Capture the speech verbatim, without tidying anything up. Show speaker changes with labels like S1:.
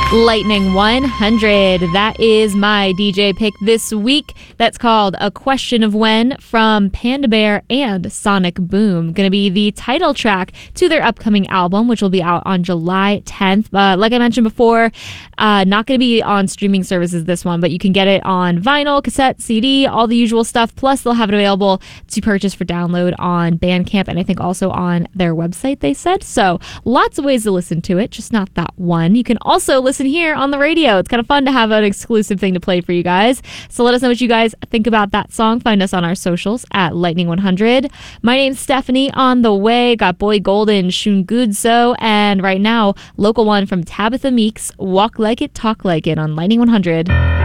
S1: Lightning one hundred. That is my D J pick this week. That's called A Question of When from Panda Bear and Sonic Boom. Going to be the title track to their upcoming album, which will be out on July tenth. Uh, like I mentioned before, uh, not going to be on streaming services this one, but you can get it on vinyl, cassette, C D, all the usual stuff. Plus, they'll have it available to purchase for download on Bandcamp and I think also on their website, they said. So lots of ways to listen to it, just not that one. You can also listen here on the radio. It's kind of fun to have an exclusive thing to play for you guys. So let us know what you guys think about that song. Find us on our socials at Lightning one hundred. My name's Stephanie. On the way, got Boy Golden, Shungudzo, and right now, local one from Tabitha Meeks, Walk Like It, Talk Like It on Lightning one hundred.